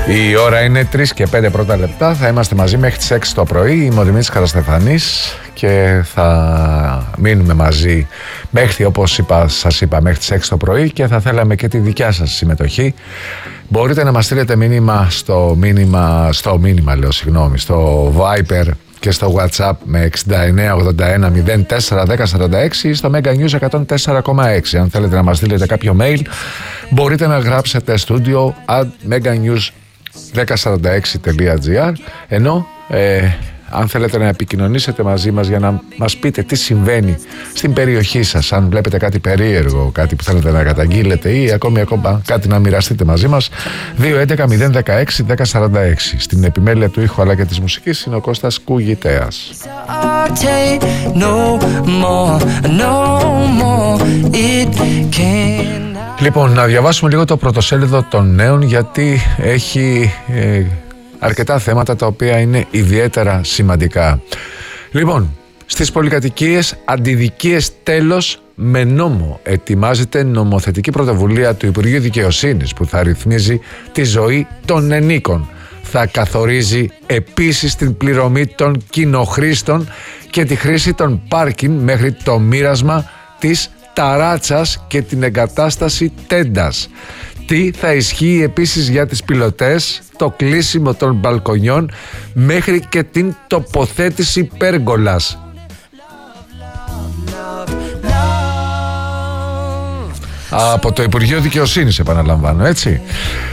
Η ώρα είναι 3 και 5 πρώτα λεπτά. Θα είμαστε μαζί μέχρι τις 6 το πρωί. Είμαι ο Δημήτρης Χαραστεφανής και θα μείνουμε μαζί μέχρι, όπως σας είπα, μέχρι τις 6 το πρωί και θα θέλαμε και τη δικιά σας συμμετοχή. Μπορείτε να μας στείλετε μήνυμα στο Viber και στο WhatsApp με 6981 04 1046 ή στο Mega News 104,6. Αν θέλετε να μας στείλετε κάποιο mail, μπορείτε να γράψετε studio at meganews1046.gr, ενώ αν θέλετε να επικοινωνήσετε μαζί μας για να μας πείτε τι συμβαίνει στην περιοχή σας, αν βλέπετε κάτι περίεργο, κάτι που θέλετε να καταγγείλετε ή ακόμη κάτι να μοιραστείτε μαζί μας, 211-016-1046. Στην επιμέλεια του ήχου αλλά και της μουσικής είναι ο Κώστας Κουγητέας. Λοιπόν, να διαβάσουμε λίγο το πρωτοσέλιδο των νέων, γιατί έχει αρκετά θέματα τα οποία είναι ιδιαίτερα σημαντικά. Λοιπόν, στις πολυκατοικίες αντιδικίες τέλος με νόμο. Ετοιμάζεται νομοθετική πρωτοβουλία του Υπουργείου Δικαιοσύνης που θα ρυθμίζει τη ζωή των ενίκων. Θα καθορίζει επίσης την πληρωμή των κοινοχρήστων και τη χρήση των πάρκινγκ μέχρι το μοίρασμα της ταράτσας και την εγκατάσταση τέντας. Τι θα ισχύει επίσης για τις πιλωτές, το κλείσιμο των μπαλκονιών μέχρι και την τοποθέτηση πέργολας. Από το Υπουργείο Δικαιοσύνης, επαναλαμβάνω, έτσι.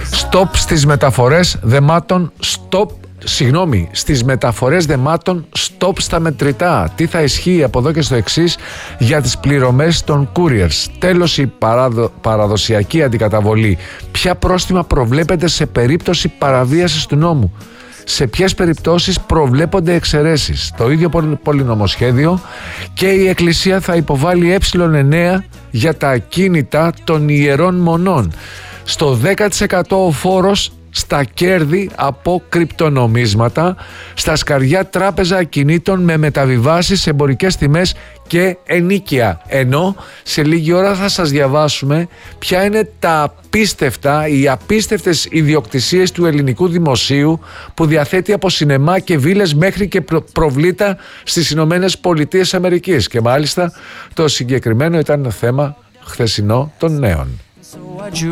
Στις μεταφορές δεμάτων, στόπ στα μετρητά. Τι θα ισχύει από εδώ και στο εξής για τις πληρωμές των couriers. Τέλος, η παραδοσιακή αντικαταβολή. Ποια πρόστιμα προβλέπεται σε περίπτωση παραβίασης του νόμου? Σε ποιες περιπτώσεις προβλέπονται εξαιρέσεις? Το ίδιο πολυνομοσχέδιο και η Εκκλησία θα υποβάλει ε9 για τα ακίνητα των ιερών μονών. Στο 10% ο φόρος στα κέρδη από κρυπτονομίσματα, στα σκαριά τράπεζα ακινήτων με μεταβιβάσεις σε εμπορικές τιμές και ενίκεια. Ενώ σε λίγη ώρα θα σας διαβάσουμε ποια είναι οι απίστευτες ιδιοκτησίες του ελληνικού δημοσίου που διαθέτει από σινεμά και βίλες μέχρι και προβλήτα στις Ηνωμένες Πολιτείες Αμερικής. Και μάλιστα το συγκεκριμένο ήταν θέμα χθεσινό των νέων.